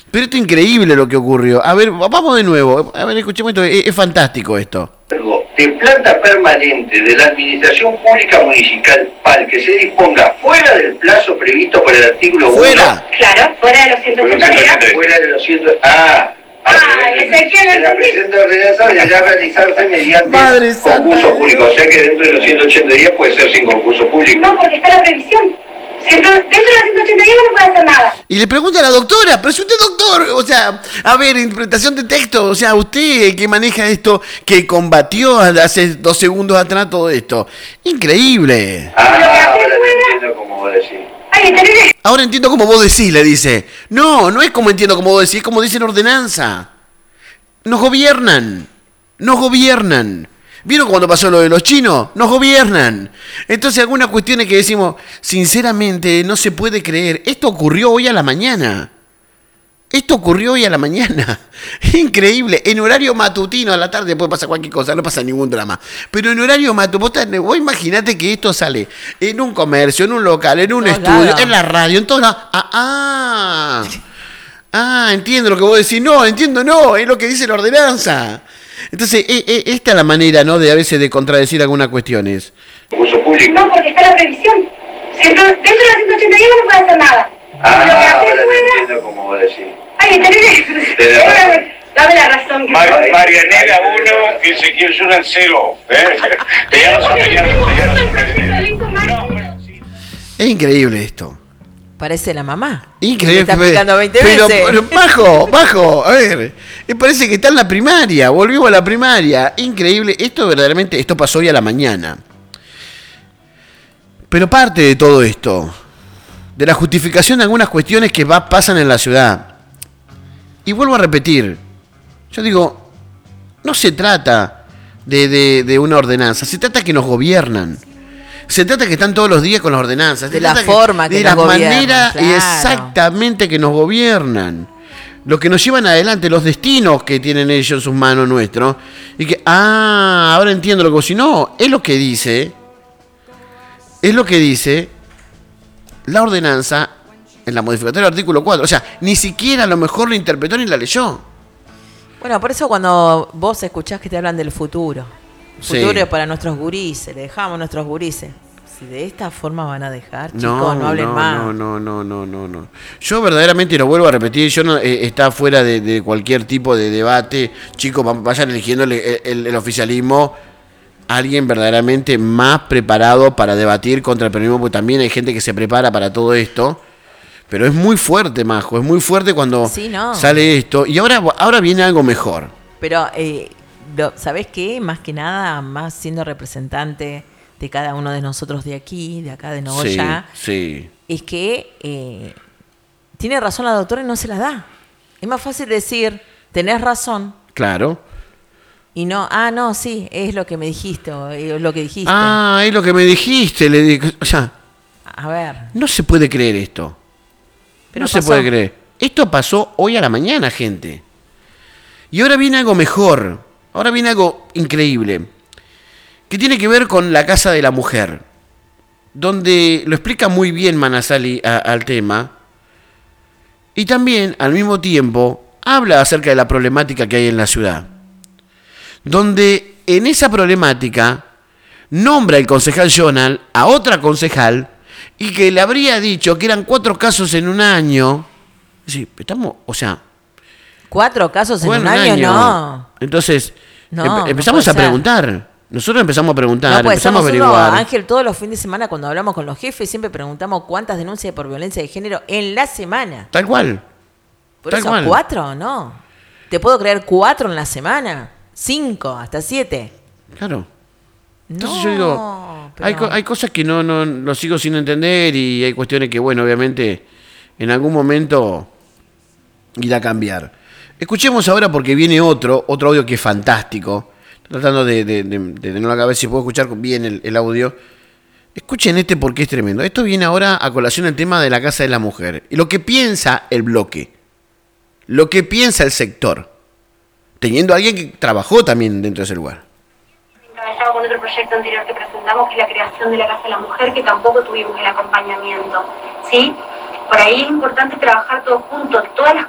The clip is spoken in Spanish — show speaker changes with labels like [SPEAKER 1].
[SPEAKER 1] Pero esto es increíble lo que ocurrió. A ver, vamos de nuevo. A ver, escuchemos esto. Es fantástico esto.
[SPEAKER 2] De planta permanente de la Administración Pública Municipal que se disponga fuera del plazo previsto por el artículo 1.
[SPEAKER 1] ¡Fuera!
[SPEAKER 3] Claro, fuera de los 180 días.
[SPEAKER 2] Fuera de los 100.
[SPEAKER 3] Ezequiel,
[SPEAKER 2] la presente ordenanza deberá realizarse mediante
[SPEAKER 1] Madre santa.
[SPEAKER 2] concurso público. O sea que dentro de los 180 días puede ser sin concurso público.
[SPEAKER 3] No, porque está la previsión. Dentro de los 180 días no puede hacer nada.
[SPEAKER 1] Y le pregunta a la doctora, pero si usted es doctor, o sea, a ver, interpretación de texto, o sea, usted que maneja esto, que combatió hace 2 segundos atrás todo esto. Increíble.
[SPEAKER 2] Ahora entiendo cómo vos decís.
[SPEAKER 1] Ahora entiendo como vos decís, le dice. No, no es como entiendo como vos decís, es como dice la ordenanza. Nos gobiernan. Nos gobiernan. ¿Vieron cuando pasó lo de los chinos? Nos gobiernan. Entonces, algunas cuestiones que decimos, sinceramente, no se puede creer. Esto ocurrió hoy a la mañana. Esto ocurrió hoy a la mañana. Increíble. En horario matutino, a la tarde puede pasar cualquier cosa, no pasa ningún drama. Pero en horario matutino, vos imaginate que esto sale en un comercio, en un local, en un estudio, en la radio, en todo. Entiendo lo que vos decís. No, entiendo, no. Es lo que dice la ordenanza. Entonces, esta es la manera, ¿no?, de a veces de contradecir algunas cuestiones.
[SPEAKER 2] Concurso público.
[SPEAKER 3] No, porque está la previsión. Dentro de los 180 días no puede hacer nada.
[SPEAKER 2] Ahora entiendo cómo vos decís.
[SPEAKER 3] Dame la razón.
[SPEAKER 2] Marianela 1, Ezequiel Zuna 0.
[SPEAKER 1] Es increíble esto.
[SPEAKER 4] Parece la mamá.
[SPEAKER 1] Increíble.
[SPEAKER 4] Está explicando 20 veces.
[SPEAKER 1] Pero bajo, a ver. Me parece que está en la primaria. Volvimos a la primaria. Increíble. Esto pasó hoy a la mañana. Pero parte de todo esto, de la justificación de algunas cuestiones que pasan en la ciudad. Y vuelvo a repetir. Yo digo, no se trata de una ordenanza. Se trata que nos gobiernan. Se trata que están todos los días con las ordenanzas.
[SPEAKER 4] De la forma que nos gobiernan.
[SPEAKER 1] De la manera
[SPEAKER 4] claro.
[SPEAKER 1] exactamente que nos gobiernan. Lo que nos llevan adelante, los destinos que tienen ellos en sus manos nuestros. Y que, ahora entiendo lo que... Si no, es lo que dice la ordenanza en la modificación del artículo 4. O sea, ni siquiera a lo mejor lo interpretó ni la leyó.
[SPEAKER 4] Bueno, por eso cuando vos escuchás que te hablan del futuro. Futuro para nuestros gurises, le dejamos a nuestros gurises. Si de esta forma van a dejar, chicos, no hablen más.
[SPEAKER 1] No. Yo verdaderamente, lo vuelvo a repetir, yo no está fuera de cualquier tipo de debate. Chicos, vayan eligiendo el oficialismo a alguien verdaderamente más preparado para debatir contra el peronismo, porque también hay gente que se prepara para todo esto. Pero es muy fuerte, Majo, es muy fuerte cuando sale esto. Y ahora viene algo mejor.
[SPEAKER 4] Pero... ¿sabés qué? Más que nada, más siendo representante de cada uno de nosotros de aquí, de acá de Nogoyá, es que tiene razón la doctora y no se la da. Es más fácil decir, tenés razón.
[SPEAKER 1] Claro.
[SPEAKER 4] Y no, sí, es lo que me dijiste, o es lo que dijiste.
[SPEAKER 1] Es lo que me dijiste, le digo. O sea,
[SPEAKER 4] a ver.
[SPEAKER 1] No se puede creer esto.
[SPEAKER 4] Pero
[SPEAKER 1] no se puede creer. Esto pasó hoy a la mañana, gente. Y ahora viene algo mejor. Ahora viene algo increíble, que tiene que ver con la Casa de la Mujer, donde lo explica muy bien Manasali al tema, y también, al mismo tiempo, habla acerca de la problemática que hay en la ciudad, donde en esa problemática nombra el concejal Jonal a otra concejal, y que le habría dicho que eran 4 casos en un año. Sí, estamos, o sea...
[SPEAKER 4] 4 casos en un año, no.
[SPEAKER 1] Entonces, empezamos a preguntar. Nosotros empezamos a preguntar, empezamos a averiguar.
[SPEAKER 4] Ángel, todos los fines de semana cuando hablamos con los jefes siempre preguntamos cuántas denuncias por violencia de género en la semana.
[SPEAKER 1] Tal cual.
[SPEAKER 4] ¿Por eso 4 no? ¿Te puedo creer 4 en la semana? 5, hasta 7.
[SPEAKER 1] Claro. Entonces yo digo, hay cosas que no lo sigo sin entender y hay cuestiones que, bueno, obviamente, en algún momento irá a cambiar. Escuchemos ahora porque viene otro audio que es fantástico. Tratando de no a ver si puedo escuchar bien el audio. Escuchen porque es tremendo. Esto viene ahora a colación el tema de la Casa de la Mujer. Y lo que piensa el bloque. Lo que piensa el sector. Teniendo a alguien que trabajó también dentro de ese lugar.
[SPEAKER 3] Encabezado con otro proyecto anterior que presentamos, que es la creación de la Casa de la Mujer, que tampoco tuvimos el acompañamiento. ¿Sí? Por ahí es importante trabajar todos juntos, todas las